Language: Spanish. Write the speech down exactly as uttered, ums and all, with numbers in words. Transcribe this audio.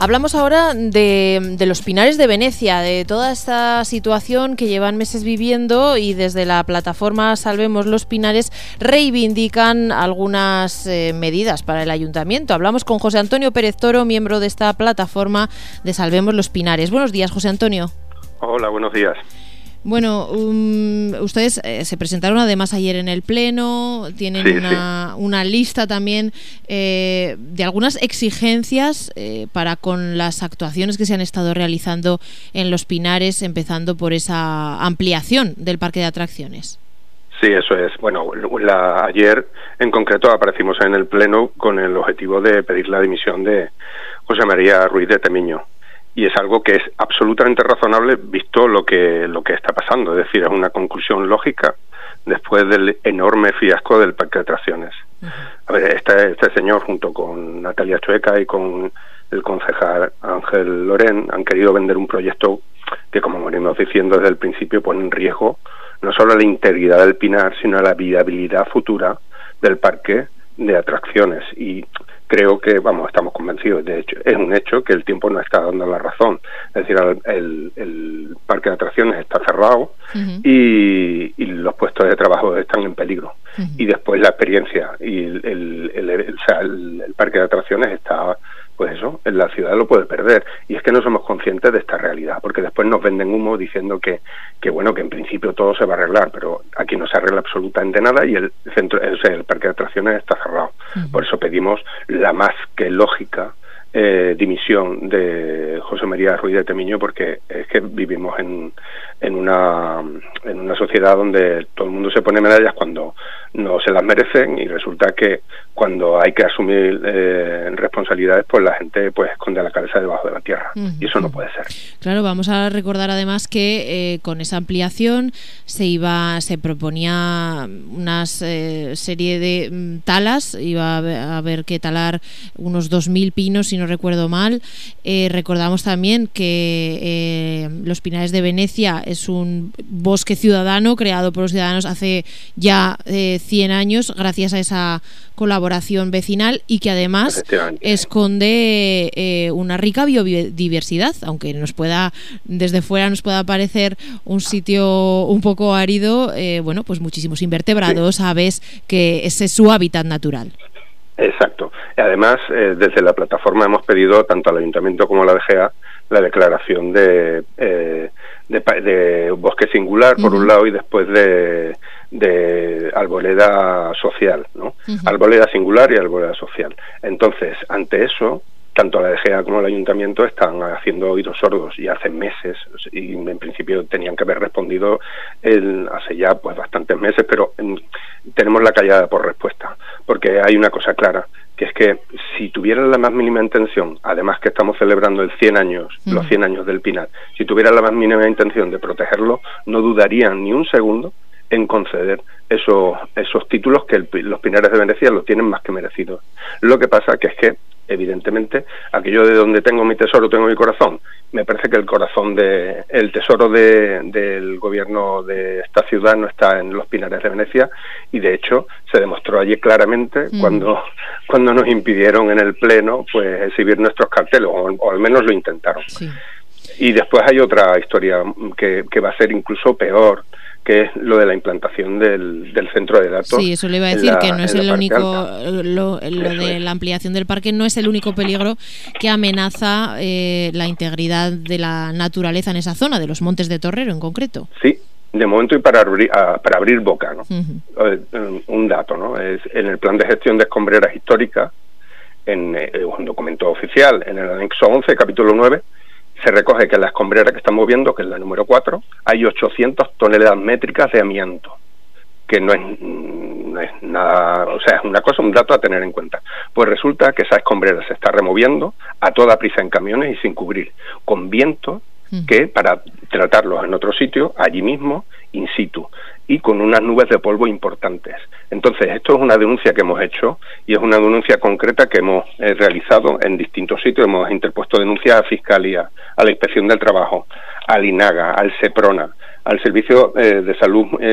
Hablamos ahora de, de los Pinares de Venecia, de toda esta situación que llevan meses viviendo, y desde la plataforma Salvemos los Pinares reivindican algunas eh, medidas para el ayuntamiento. Hablamos con José Antonio Pérez Toro, miembro de esta plataforma de Salvemos los Pinares. Buenos días, José Antonio. Hola, buenos días. Bueno, um, ustedes eh, se presentaron además ayer en el Pleno, tienen sí, una, sí. una lista también eh, de algunas exigencias eh, para con las actuaciones que se han estado realizando en los Pinares, empezando por esa ampliación del parque de atracciones. Sí, eso es. Bueno, la, ayer en concreto aparecimos en el Pleno con el objetivo de pedir la dimisión de José María Ruiz de Temiño. Y es algo que es absolutamente razonable visto lo que lo que está pasando. Es decir, es una conclusión lógica después del enorme fiasco del parque de atracciones. Uh-huh. A ver, este, este señor, junto con Natalia Chueca y con el concejal Ángel Lorén, han querido vender un proyecto que, como venimos diciendo desde el principio, pone en riesgo no solo la integridad del Pinar, sino la viabilidad futura del parque de atracciones. Y creo que, vamos, estamos convencidos, de hecho, es un hecho que el tiempo nos está dando la razón. Es decir, el, el, el parque de atracciones está cerrado uh-huh. y, y los puestos de trabajo están en peligro. Uh-huh. Y después la experiencia y el, el, el, el, o sea, el, el parque de atracciones está, pues eso, en la ciudad lo puede perder. Y es que no somos conscientes de esta realidad, porque después nos venden humo diciendo que, que bueno, que en principio todo se va a arreglar, pero aquí no se arregla absolutamente nada y el centro, el, el parque de atracciones está cerrado. Uh-huh. Por eso pedimos la más que lógica eh, dimisión de José María Ruiz de Temiño, porque es que vivimos en, en una en una sociedad donde todo el mundo se pone medallas cuando no se las merecen, y resulta que cuando hay que asumir eh, responsabilidades, pues la gente pues esconde la cabeza debajo de la tierra. Uh-huh. Y eso no puede ser. Claro, vamos a recordar además que eh, con esa ampliación se iba se proponía una eh, serie de mm, talas, iba a haber que talar unos dos mil pinos, si no recuerdo mal. Eh, recordamos también que eh, los Pinares de Venecia es un bosque ciudadano creado por los ciudadanos hace ya eh, cien años, gracias a esa colaboración vecinal, y que además esconde eh, una rica biodiversidad, aunque nos pueda, desde fuera nos pueda parecer un sitio un poco árido, eh, bueno, pues muchísimos invertebrados, sí. aves, que ese es su hábitat natural. Exacto. Además, eh, desde la plataforma hemos pedido tanto al Ayuntamiento como a la D G A la declaración de, eh, de, de bosque singular, por uh-huh. un lado, y después de, de arboleda social, ¿no? Uh-huh. Arboleda singular y arboleda social. Entonces, ante eso, tanto la D G A como el Ayuntamiento están haciendo oídos sordos, y hace meses, y en principio tenían que haber respondido el, hace ya pues bastantes meses, pero en, tenemos la callada por respuesta, porque hay una cosa clara, que es que si tuvieran la más mínima intención, además que estamos celebrando el cien años, mm. los cien años del Pinar, si tuvieran la más mínima intención de protegerlo, no dudarían ni un segundo en conceder esos, esos títulos que el, los Pinares de Venecia lo tienen más que merecidos. Lo que pasa que es que, evidentemente, aquello de donde tengo mi tesoro, tengo mi corazón. Me parece que el corazón de, el tesoro de, del gobierno de esta ciudad no está en los Pinares de Venecia, y de hecho se demostró allí claramente mm. cuando, cuando nos impidieron en el Pleno pues exhibir nuestros carteles, o, o al menos lo intentaron. Sí. Y después hay otra historia que, que va a ser incluso peor, que es lo de la implantación del, del centro de datos. Sí, eso le iba a decir, la, que no es el único, lo, lo de es. la ampliación del parque no es el único peligro que amenaza eh, la integridad de la naturaleza en esa zona, de los Montes de Torrero en concreto. Sí, de momento, y para abrir, a, para abrir boca, ¿no? Uh-huh. Un dato, ¿no? Es en el plan de gestión de escombreras históricas, en eh, un documento oficial, en el anexo once, capítulo nueve, se recoge que en la escombrera que estamos viendo, que es la número cuatro, hay ochocientas toneladas métricas de amianto, que no es, no es nada, o sea, es una cosa, un dato a tener en cuenta. Pues resulta que esa escombrera se está removiendo a toda prisa en camiones y sin cubrir, con viento, que para tratarlos en otro sitio, allí mismo, in situ, y con unas nubes de polvo importantes. Entonces, esto es una denuncia que hemos hecho, y es una denuncia concreta que hemos eh, realizado en distintos sitios. Hemos interpuesto denuncias a Fiscalía, a la Inspección del Trabajo, al INAGA, al SEPRONA, al Servicio eh, de Salud eh,